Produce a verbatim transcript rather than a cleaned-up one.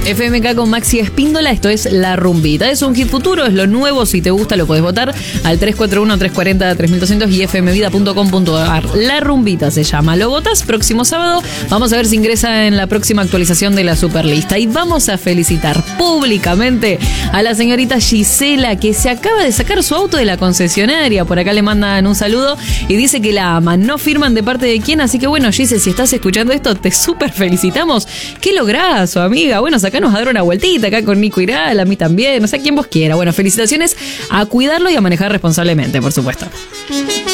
F M K con Maxi Espíndola, esto es La Rumbita. Es un hit futuro, es lo nuevo, si te gusta lo podés votar al tres cuatro uno, tres cuatro cero, tres mil doscientos y f m vida punto com punto a r. La Rumbita se llama. Lo votas próximo sábado, vamos a ver si ingresa en la próxima actualización de la Superlista. Y vamos a felicitar públicamente a la señorita Gisela, que se acaba de sacar su auto de la concesionaria. Por acá le mandan un saludo y dice que la aman. No firman de parte de quién, así que bueno, Gise, si estás escuchando esto, te súper felicitamos. Qué lograzo, amiga. Bueno, sacanos a dar una vueltita acá con Nico Iral, a mí también, no sé, quien vos quiera. Bueno, felicitaciones, a cuidarlo y a manejar responsablemente, por supuesto.